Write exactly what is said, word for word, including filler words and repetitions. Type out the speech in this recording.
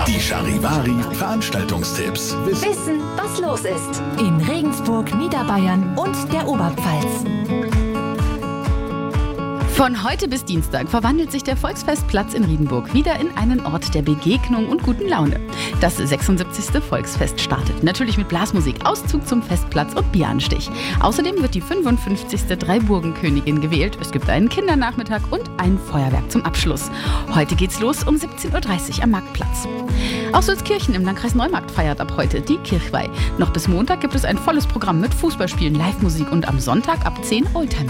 Die Charivari Veranstaltungstipps. Wissen, Wissen, was los ist. In Regensburg, Niederbayern und der Oberpfalz. Von heute bis Dienstag verwandelt sich der Volksfestplatz in Riedenburg wieder in einen Ort der Begegnung und guten Laune. Das sechsundsiebzigste Volksfest startet. Natürlich mit Blasmusik, Auszug zum Festplatz und Bieranstich. Außerdem wird die fünfundfünfzigste Dreiburgenkönigin gewählt. Es gibt einen Kindernachmittag und ein Feuerwerk zum Abschluss. Heute geht's los um siebzehn Uhr dreißig am Marktplatz. Auch Sulzkirchen im Landkreis Neumarkt feiert ab heute die Kirchweih. Noch bis Montag gibt es ein volles Programm mit Fußballspielen, Live-Musik und am Sonntag ab zehn Oldtimer.